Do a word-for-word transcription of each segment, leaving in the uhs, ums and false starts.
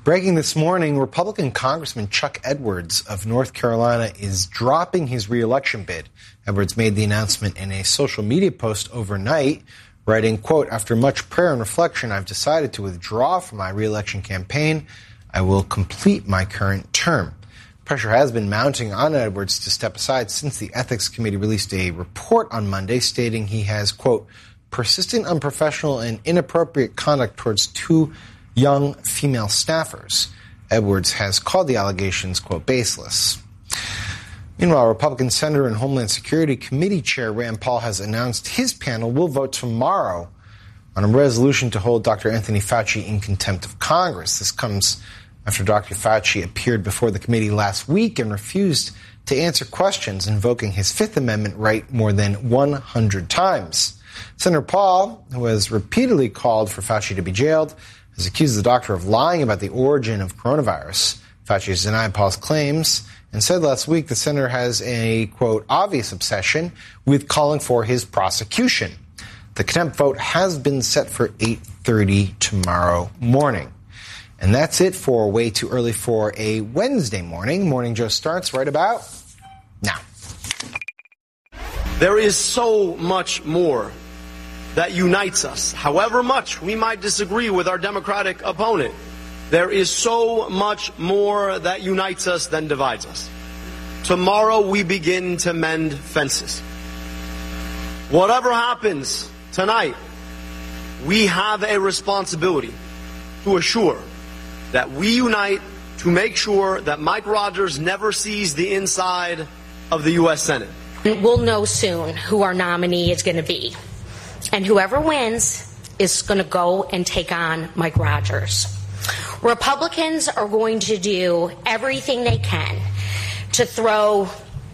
Breaking this morning, Republican Congressman Chuck Edwards of North Carolina is dropping his re-election bid. Edwards made the announcement in a social media post overnight, writing, quote, "After much prayer and reflection, I've decided to withdraw from my re-election campaign. I will complete my current term." Pressure has been mounting on Edwards to step aside since the Ethics Committee released a report on Monday stating he has, quote, "persistent, unprofessional, and inappropriate conduct towards two young female staffers." Edwards has called the allegations, quote, baseless. Meanwhile, Republican Senator and Homeland Security Committee Chair Rand Paul has announced his panel will vote tomorrow on a resolution to hold Doctor Anthony Fauci in contempt of Congress. This comes after Doctor Fauci appeared before the committee last week and refused to answer questions, invoking his Fifth Amendment right more than one hundred times. Senator Paul, who has repeatedly called for Fauci to be jailed, has accused the doctor of lying about the origin of coronavirus. Fauci has denied Paul's claims and said last week the senator has a, quote, obvious obsession with calling for his prosecution. The contempt vote has been set for eight thirty tomorrow morning. And that's it for Way Too Early for a Wednesday morning. Morning Joe starts right about now. There is so much more that unites us. However much we might disagree with our Democratic opponent, there is so much more that unites us than divides us. Tomorrow we begin to mend fences. Whatever happens tonight, we have a responsibility to assure that we unite to make sure that Mike Rogers never sees the inside of the U S Senate. We'll know soon who our nominee is going to be. And whoever wins is going to go and take on Mike Rogers. Republicans are going to do everything they can to throw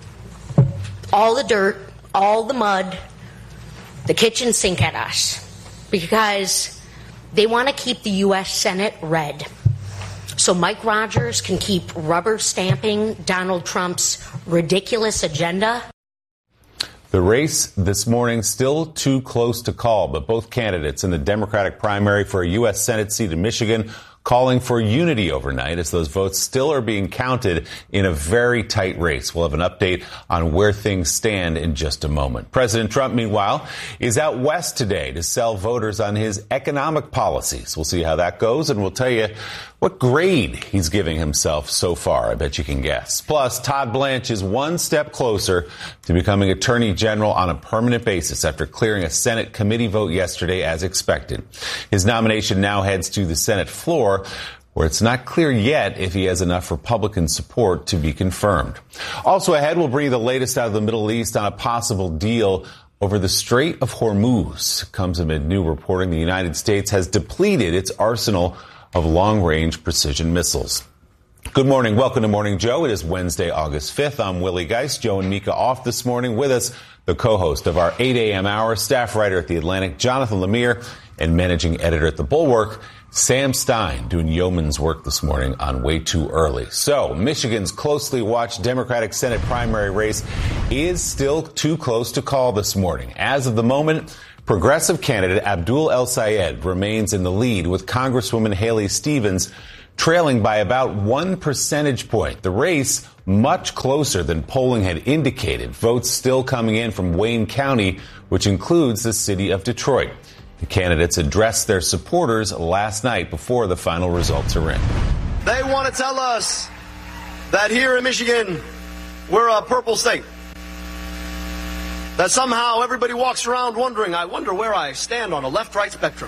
all the dirt, all the mud, the kitchen sink at us because they want to keep the U S Senate red. So Mike Rogers can keep rubber stamping Donald Trump's ridiculous agenda. The race this morning still too close to call, but both candidates in the Democratic primary for a U S Senate seat in Michigan calling for unity overnight as those votes still are being counted in a very tight race. We'll have an update on where things stand in just a moment. President Trump, meanwhile, is out west today to sell voters on his economic policies. We'll see how that goes, and we'll tell you what grade he's giving himself so far. I bet you can guess. Plus, Todd Blanche is one step closer to becoming Attorney General on a permanent basis after clearing a Senate committee vote yesterday as expected. His nomination now heads to the Senate floor, where it's not clear yet if he has enough Republican support to be confirmed. Also ahead, we'll bring you the latest out of the Middle East on a possible deal over the Strait of Hormuz. It comes amid new reporting the United States has depleted its arsenal of long-range precision missiles. Good morning. Welcome to Morning Joe. It is Wednesday, August fifth. I'm Willie Geist. Joe and Mika off this morning. With us, the co-host of our eight a.m. hour, staff writer at The Atlantic, Jonathan Lemire, and managing editor at The Bulwark, Sam Stein, doing yeoman's work this morning on Way Too Early. So, Michigan's closely watched Democratic Senate primary race is still too close to call this morning. As of the moment, progressive candidate Abdul El-Sayed remains in the lead, with Congresswoman Haley Stevens trailing by about one percentage point. The race much closer than polling had indicated. Votes still coming in from Wayne County, which includes the city of Detroit. The candidates addressed their supporters last night before the final results are in. They want to tell us that here in Michigan, we're a purple state. That somehow everybody walks around wondering, I wonder where I stand on a left-right spectrum.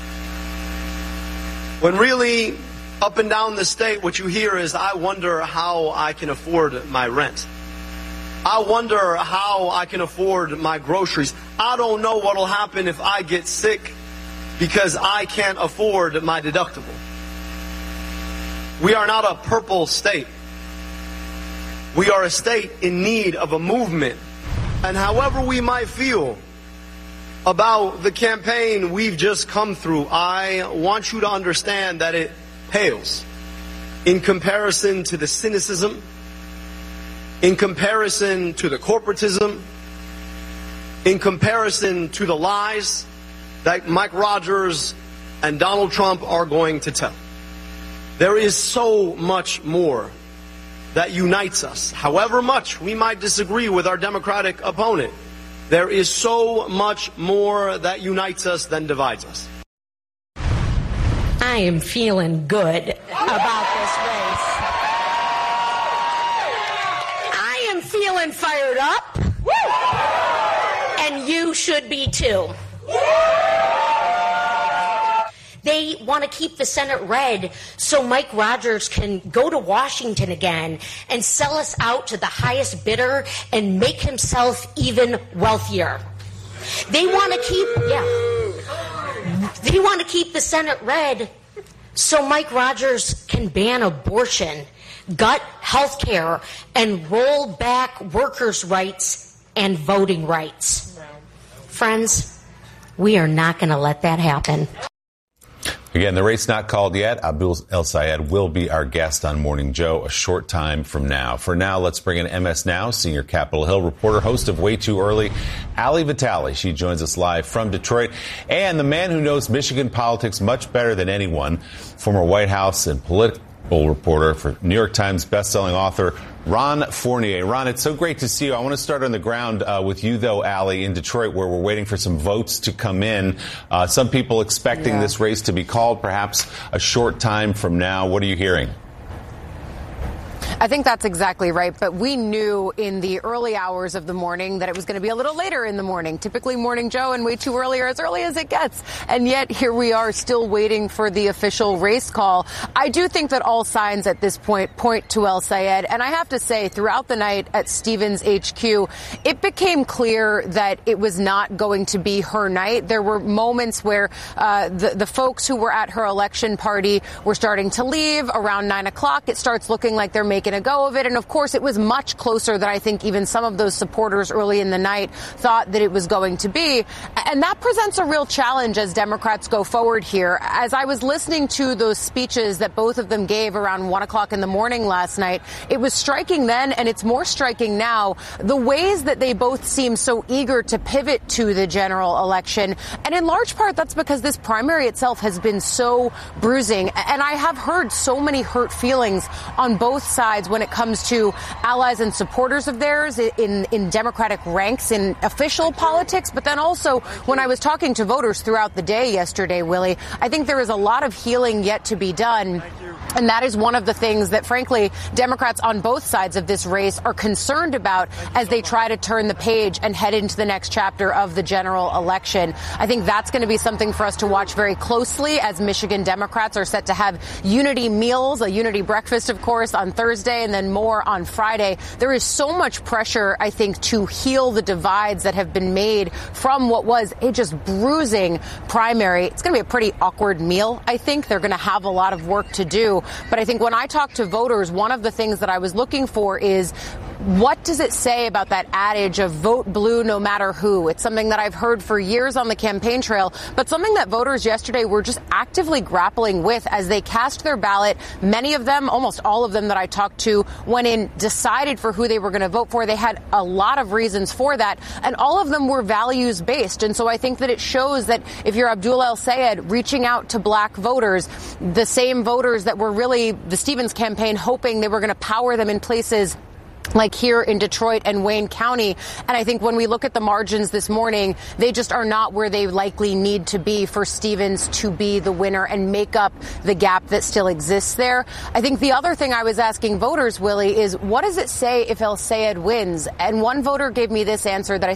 When really, up and down the state, what you hear is, I wonder how I can afford my rent. I wonder how I can afford my groceries. I don't know what will happen if I get sick because I can't afford my deductible. We are not a purple state. We are a state in need of a movement. And however we might feel about the campaign we've just come through, I want you to understand that it pales in comparison to the cynicism, in comparison to the corporatism, in comparison to the lies that Mike Rogers and Donald Trump are going to tell. There is so much more that unites us. However much we might disagree with our Democratic opponent, there is so much more that unites us than divides us. I am feeling good about this race. I am feeling fired up. And you should be too. They want to keep the Senate red so Mike Rogers can go to Washington again and sell us out to the highest bidder and make himself even wealthier. They want to keep, yeah, they want to keep the Senate red so Mike Rogers can ban abortion, gut health care, and roll back workers' rights and voting rights. Friends, we are not going to let that happen. Again, the race not called yet. Abdul El-Sayed will be our guest on Morning Joe a short time from now. For now, let's bring in M S Now senior Capitol Hill reporter, host of Way Too Early, Ali Vitale. She joins us live from Detroit. And the man who knows Michigan politics much better than anyone, former White House and political reporter for New York Times bestselling author Ron Fournier. Ron, it's so great to see you. I want to start on the ground uh, with you, though, Ali, in Detroit, where we're waiting for some votes to come in. Uh, some people expecting yeah. this race to be called perhaps a short time from now. What are you hearing? I think that's exactly right. But we knew in the early hours of the morning that it was going to be a little later in the morning. Typically, Morning Joe and Way Too Early are as early as it gets. And yet here we are still waiting for the official race call. I do think that all signs at this point point to El-Sayed. And I have to say, throughout the night at Stevens H Q, it became clear that it was not going to be her night. There were moments where uh, the, the folks who were at her election party were starting to leave around nine o'clock. It starts looking like they're making a go of it. And of course, it was much closer than I think even some of those supporters early in the night thought that it was going to be. And that presents a real challenge as Democrats go forward here. As I was listening to those speeches that both of them gave around one o'clock in the morning last night, it was striking then, and it's more striking now, the ways that they both seem so eager to pivot to the general election. And in large part, that's because this primary itself has been so bruising. And I have heard so many hurt feelings on both sides when it comes to allies and supporters of theirs in, in Democratic ranks in official politics. But then also when I was talking to voters throughout the day yesterday, Willie, I think there is a lot of healing yet to be done. And that is one of the things that, frankly, Democrats on both sides of this race are concerned about as they try to turn the page and head into the next chapter of the general election. I think that's going to be something for us to watch very closely as Michigan Democrats are set to have unity meals, a unity breakfast, of course, on Thursday and then more on Friday. There is so much pressure, I think, to heal the divides that have been made from what was a just bruising primary. It's going to be a pretty awkward meal, I think. They're going to have a lot of work to do. But I think when I talk to voters, one of the things that I was looking for is what does it say about that adage of vote blue no matter who? It's something that I've heard for years on the campaign trail, but something that voters yesterday were just actively grappling with as they cast their ballot. Many of them, almost all of them that I talked to, went in, decided for who they were going to vote for. They had a lot of reasons for that, and all of them were values based. And so I think that it shows that if you're Abdul El-Sayed reaching out to black voters, the same voters that were really the Stevens campaign hoping they were going to power them in places like here in Detroit and Wayne County. And I think when we look at the margins this morning, they just are not where they likely need to be for Stevens to be the winner and make up the gap that still exists there. I think the other thing I was asking voters, Willie, is what does it say if El-Sayed wins? And one voter gave me this answer that I